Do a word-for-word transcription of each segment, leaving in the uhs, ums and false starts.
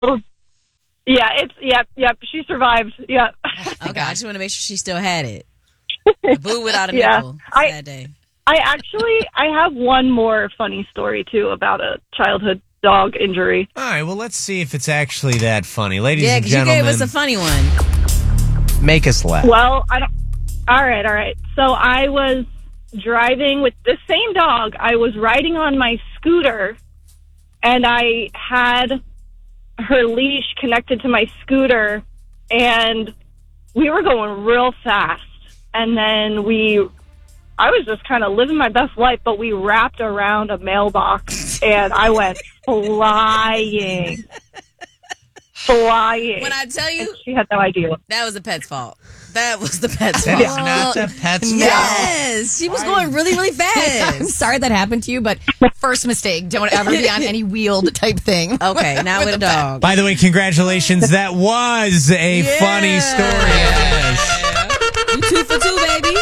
Yeah, it's yep, yep. She survived. Yep. Okay, I just want to make sure she still had it. A boo without a Yeah. nipple. I- Sad day. I actually I have one more funny story too about a childhood dog injury. All right, well, let's see if it's actually that funny. Ladies Yeah, and because you gentlemen, gave us a funny one. make us laugh. Well, I don't. All right, all right. So I was driving with the same dog. I was riding on my scooter, and I had her leash connected to my scooter, and we were going real fast. And then we, I was just kind of living my best life, but we wrapped around a mailbox, and I went flying. Flying. When I tell you, And she had no idea. that was the pet's fault. That was the pet's That fault. is not the pet's fault. Yes, she was going really, really I'm fast. sorry that happened to you, but first mistake. Don't ever be on any wheeled type thing. Okay, now with a dog. By the way, congratulations. That was a Yeah. funny story. Yes. You two for two, baby.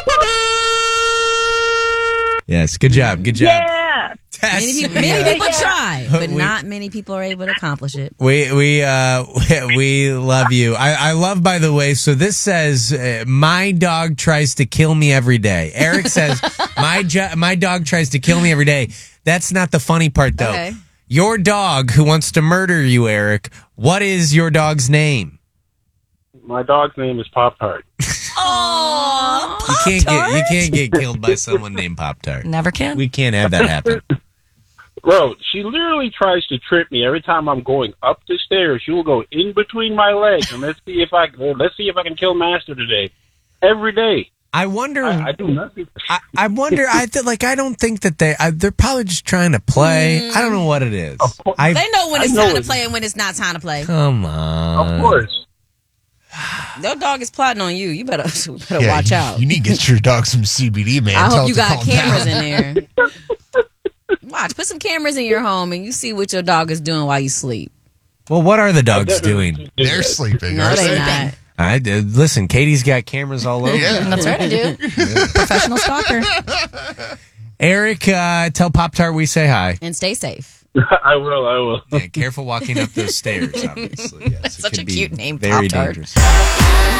Yes, good job. Good job. Yeah. Tess, Many people, many uh, people try, but We- not many people are able to accomplish it. We we uh we love you. I I love, by the way. So this says uh, my dog tries to kill me every day. Eric says my jo- my dog tries to kill me every day. That's not the funny part though. Okay. Your dog who wants to murder you, Eric. What is your dog's name? My dog's name is Pop Tart. Oh, You can't get you can't get killed by someone named Pop Tart. Never can. We can't have that happen. Bro, she literally tries to trip me every time I'm going up the stairs. She will go in between my legs, and let's see if I let's see if I can kill Master today. Every day, I wonder. I, I do nothing. I, I wonder. I th- like. I don't think that they. I, they're probably just trying to play. I don't know what it is. I they know when I it's know time to it. play and when it's not time to play. come on. Of course. Your dog is plotting on you. You better, you better Yeah, watch you, out. You need to get your dog some C B D, man. I Tell hope it you to got calm cameras down. in there. Watch, put some cameras in your home and you see what your dog is doing while you sleep. Well, what are the dogs doing? They're sleeping. No, aren't they they? not. I did. Listen, Katie's got cameras all over. Yeah. That's right, I do. Professional stalker. Eric, uh, tell Pop Tart we say hi. And stay safe. I will. I will. Yeah, careful walking up those stairs. Obviously, yes, it Such could a be cute name, Very Pop-Tart. dangerous.